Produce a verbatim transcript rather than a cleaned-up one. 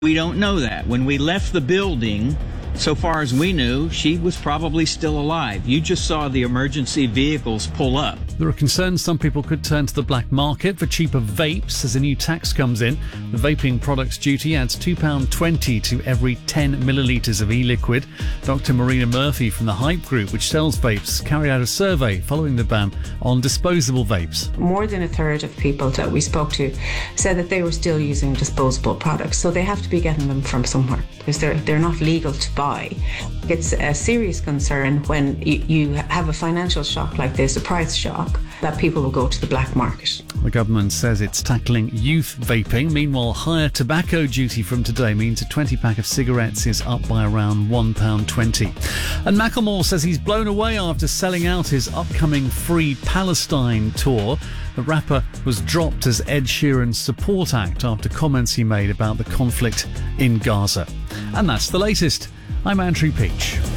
We don't know that. When we left the building, so far as we knew, she was probably still alive. You just saw the emergency vehicles pull up. There are concerns some people could turn to the black market for cheaper vapes as a new tax comes in. The vaping products duty adds two pounds twenty to every ten millilitres of e-liquid. Doctor Marina Murphy from the Hype Group, which sells vapes, carried out a survey following the ban on disposable vapes. More than a third of people that we spoke to said that they were still using disposable products, so they have to be getting them from somewhere because they're, they're not legal to buy. It's a serious concern when you, you have a financial shock like this, a price shock, that people will go to the black market. The government says it's tackling youth vaping. Meanwhile, higher tobacco duty from today means a twenty pack of cigarettes is up by around one pound twenty. And Macklemore says he's blown away after selling out his upcoming Free Palestine tour. The rapper was dropped as Ed Sheeran's support act after comments he made about the conflict in Gaza. And that's the latest. I'm Andrew Peach.